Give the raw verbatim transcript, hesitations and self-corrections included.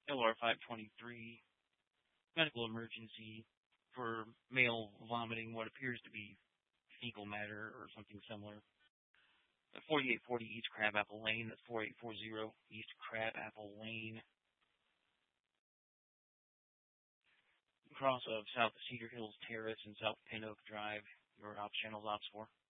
L R five twenty-three, medical emergency for male vomiting what appears to be fecal matter or something similar. forty-eight forty East Crabapple Lane, that's forty-eight forty East Crabapple Lane, across of South Cedar Hills Terrace and South Pin Oak Drive, your ops channels ops for.